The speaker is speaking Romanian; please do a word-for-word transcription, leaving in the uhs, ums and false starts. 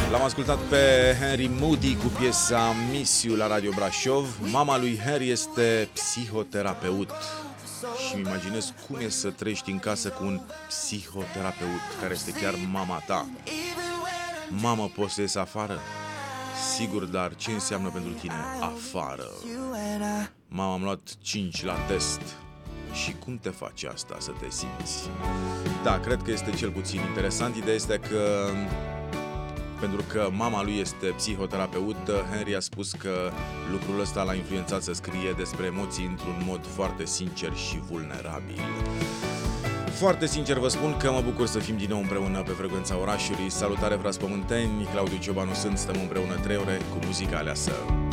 L-am ascultat pe Henry Moody cu piesa Miss You la Radio Brașov. Mama lui Henry este psihoterapeut și îmi imaginez cum e să trăiești în casă cu un psihoterapeut care este chiar mama ta. Mamă, poți să iesi afară? Sigur, dar ce înseamnă pentru tine afară? Mama, am luat cinci la test. Și cum te face asta să te simți? Da, cred că este cel puțin interesant. Ideea este că pentru că mama lui este psihoterapeut, Henry a spus că lucrul ăsta l-a influențat să scrie despre emoții într-un mod foarte sincer și vulnerabil. Foarte sincer vă spun că mă bucur să fim din nou împreună pe Frecvența Orașului. Salutare, frați pământeni, Claudiu Ciobanu sunt, stăm împreună trei ore cu muzica aleasă.